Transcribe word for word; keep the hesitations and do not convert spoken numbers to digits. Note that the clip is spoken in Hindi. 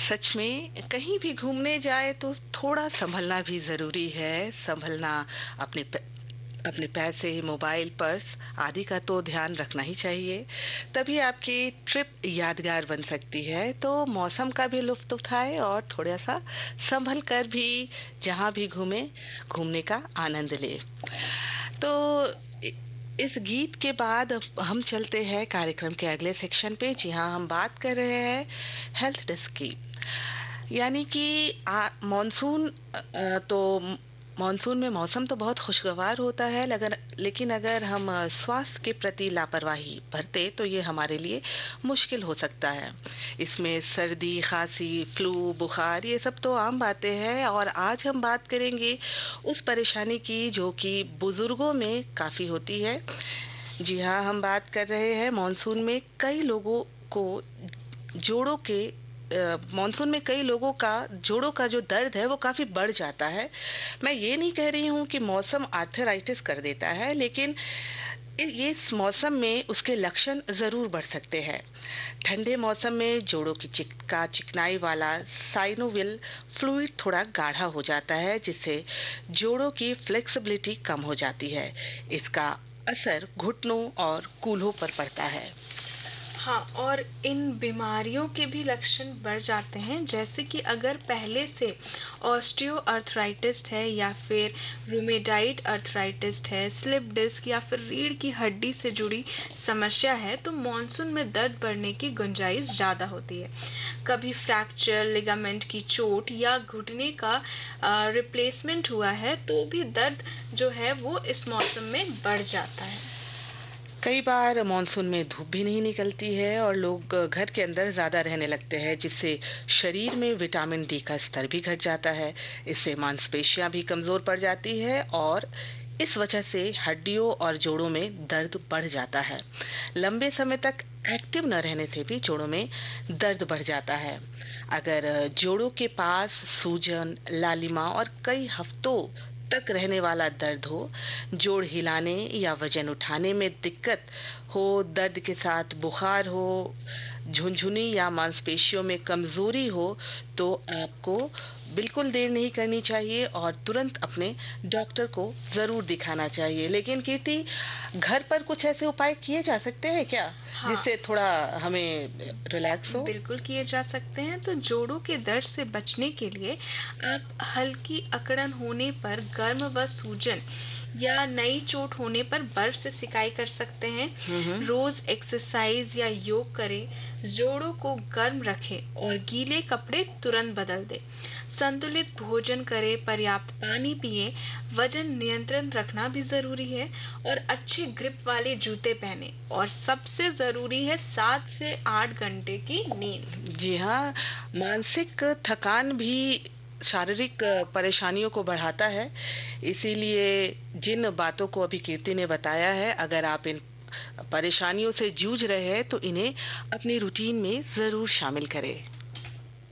सच में कहीं भी घूमने जाए तो थोड़ा संभलना भी जरूरी है। संभलना, अपने प- अपने पैसे, मोबाइल, पर्स आदि का तो ध्यान रखना ही चाहिए। तभी आपकी ट्रिप यादगार बन सकती है। तो मौसम का भी लुत्फ उठाए और थोड़ा सा संभल कर भी जहाँ भी घूमे, घूमने का आनंद ले। तो इ- इस गीत के बाद अब हम चलते हैं कार्यक्रम के अगले सेक्शन पे। जी हाँ, हम बात कर रहे हैं हेल्थ रिस्क की। यानी कि आ- मानसून अ, अ, तो मानसून में मौसम तो बहुत खुशगवार होता है, लगन लेकिन अगर हम अ, स्वास्थ्य के प्रति लापरवाही बरते तो ये हमारे लिए मुश्किल हो सकता है। इसमें सर्दी, खांसी, फ्लू, बुखार, ये सब तो आम बातें हैं। और आज हम बात करेंगे उस परेशानी की जो कि बुजुर्गों में काफी होती है। जी हाँ, हम बात कर रहे हैं मानसून में कई लोगों को जोड़ों के अ, मानसून में कई लोगों का जोड़ों का जो दर्द है वो काफी बढ़ जाता है। मैं ये नहीं कह रही हूँ कि मौसम आर्थराइटिस कर देता है, लेकिन इ- ये इस मौसम में उसके लक्षण जरूर बढ़ सकते हैं। ठंडे मौसम में जोड़ों की चिपका चिकनाई वाला साइनोविल फ्लूइड थोड़ा गाढ़ा हो जाता है, जिससे जोड़ों की फ्लेक्सिबिलिटी कम हो जाती है। इसका असर घुटनों और कूल्हों पर पड़ता है। हाँ, और इन बीमारियों के भी लक्षण बढ़ जाते हैं, जैसे कि अगर पहले से ऑस्टियो अर्थराइटिस है या फिर रूमेटाइड अर्थराइटिस है, स्लिप डिस्क या फिर रीढ़ की हड्डी से जुड़ी समस्या है, तो मॉनसून में दर्द बढ़ने की गुंजाइश ज्यादा होती है। कभी फ्रैक्चर, लिगामेंट की चोट या घुटने का रिप्लेसमेंट हुआ है तो भी दर्द जो है वो इस मौसम में बढ़ जाता है। कई बार मानसून में धूप भी नहीं निकलती है और लोग घर के अंदर ज्यादा रहने लगते हैं, जिससे शरीर में विटामिन डी का स्तर भी घट जाता है। इससे मांसपेशियां भी कमजोर पड़ जाती है और इस वजह से हड्डियों और जोड़ों में दर्द बढ़ जाता है। लंबे समय तक एक्टिव न रहने से भी जोड़ों में दर्द बढ़ जाता है। अगर जोड़ों के पास सूजन, लालिमा और कई हफ्तों तक रहने वाला दर्द हो, जोड़ हिलाने या वजन उठाने में दिक्कत हो, दर्द के साथ बुखार हो, झुनझुनी या मांसपेशियों में कमजोरी हो, तो आपको बिल्कुल देर नहीं करनी चाहिए और तुरंत अपने डॉक्टर को जरूर दिखाना चाहिए। लेकिन कीर्ति, घर पर कुछ ऐसे उपाय किए जा सकते हैं क्या, हाँ, जिससे थोड़ा हमें रिलैक्स हो? बिल्कुल किए जा सकते हैं। तो जोड़ों के दर्द से बचने के लिए आप हल्की अकड़न होने पर गर्म व सूजन या नई चोट होने पर बर्फ से सिकाई कर सकते हैं। हम्म। रोज एक्सरसाइज या योग करें, जोड़ों को गर्म रखें और गीले कपड़े तुरंत बदल दें। संतुलित भोजन करें, पर्याप्त पानी पिए, वजन नियंत्रण रखना भी जरूरी है और अच्छे ग्रिप वाले जूते पहने, और सबसे जरूरी है सात से आठ घंटे की नींद। जी हाँ, मानसिक थकान भी शारीरिक परेशानियों को बढ़ाता है। इसीलिए जिन बातों को अभी कीर्ति ने बताया है, अगर आप इन परेशानियों से जूझ रहे हैं तो इन्हें अपनी रूटीन में जरूर शामिल करें।